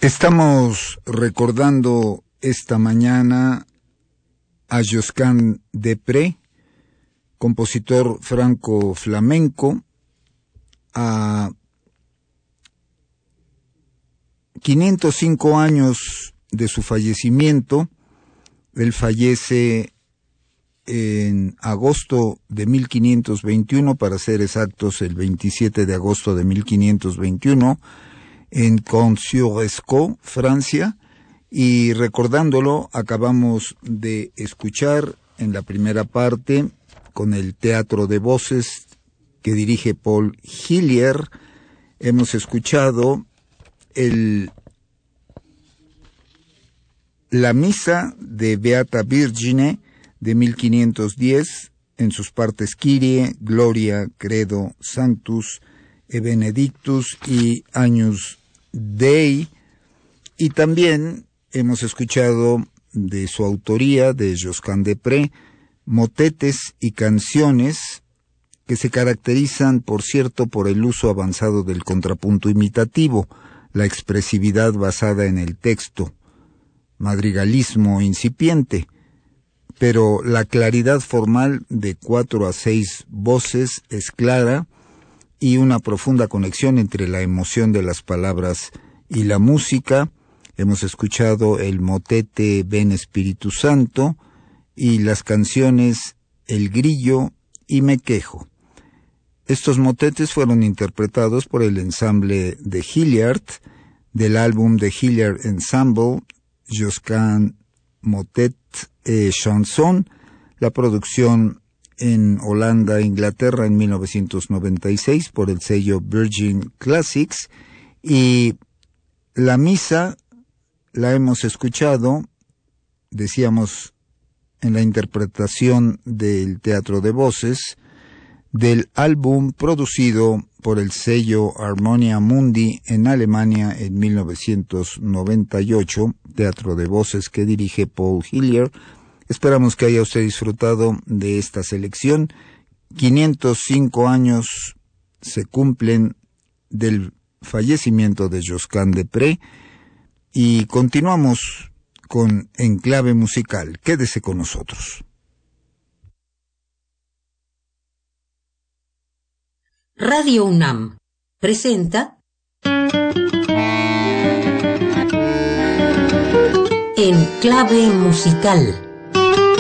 Estamos recordando esta mañana a Josquin des Prez, compositor franco-flamenco, a 505 años de su fallecimiento. Él fallece en agosto de 1521, para ser exactos, el 27 de agosto de 1521, en Cons-sur-Escaut, Francia, y recordándolo acabamos de escuchar en la primera parte, con el Teatro de Voces que dirige Paul Hillier, hemos escuchado la misa de Beata Virgine de 1510, en sus partes Kyrie, Gloria, Credo, Sanctus, e Benedictus y Agnus Dei, y también hemos escuchado de su autoría, de Josquin des Prez, motetes y canciones que se caracterizan, por cierto, por el uso avanzado del contrapunto imitativo, la expresividad basada en el texto, madrigalismo incipiente, pero la claridad formal de 4 a 6 voces es clara, y una profunda conexión entre la emoción de las palabras y la música. Hemos escuchado el motete Ven Espíritu Santo y las canciones El Grillo y Me Quejo. Estos motetes fueron interpretados por el ensamble de Hilliard del álbum de Hilliard Ensemble, Josquin Motet et Chanson, la producción en Holanda e Inglaterra en 1996 por el sello Virgin Classics, y la misa la hemos escuchado, decíamos, en la interpretación del Teatro de Voces, del álbum producido por el sello Harmonia Mundi en Alemania en 1998, Teatro de Voces que dirige Paul Hillier. Esperamos que haya usted disfrutado de esta selección. 505 años se cumplen del fallecimiento de Josquin des Prez y continuamos con Enclave Musical. Quédese con nosotros. Radio UNAM presenta Enclave Musical.